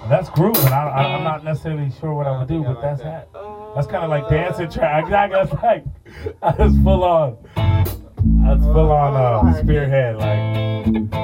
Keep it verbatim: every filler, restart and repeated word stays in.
That's grooving. I, I, I'm not necessarily sure what I would do, but that's that. That's kind of like dancing track. Exactly. That's like that's full on. That's full on uh, spearhead. Like